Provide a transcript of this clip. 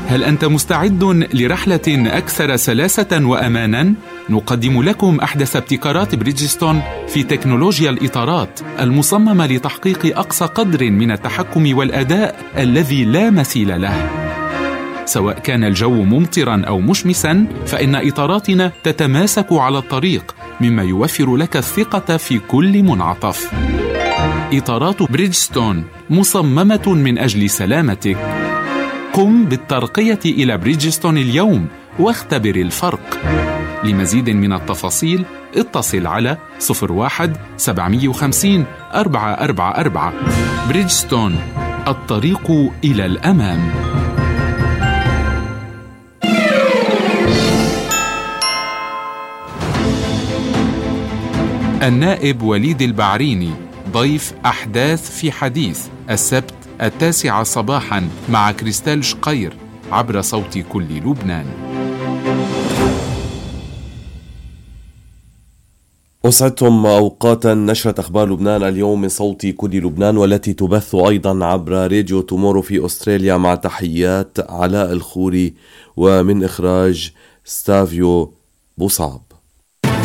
هل أنت مستعد لرحلة أكثر سلاسة وأمانا؟ نقدم لكم أحدث ابتكارات بريدجستون في تكنولوجيا الإطارات المصممة لتحقيق أقصى قدر من التحكم والأداء الذي لا مثيل له. سواء كان الجو ممطرا أو مشمسا، فإن إطاراتنا تتماسك على الطريق، مما يوفر لك الثقة في كل منعطف. إطارات بريدجستون مصممة من أجل سلامتك. قم بالترقية إلى بريدجستون اليوم واختبر الفرق. لمزيد من التفاصيل اتصل على 01-750-444. بريدجستون، الطريق إلى الأمام. النائب وليد البعريني ضيف أحداث في حديث السبت 9 صباحا مع كريستال شقير عبر صوت كل لبنان. أسعدتم أوقاتا نشرة أخبار لبنان اليوم من صوت كل لبنان، والتي تبث أيضا عبر راديو تومورو في أستراليا، مع تحيات علاء الخوري ومن إخراج ستافيو بوصعب.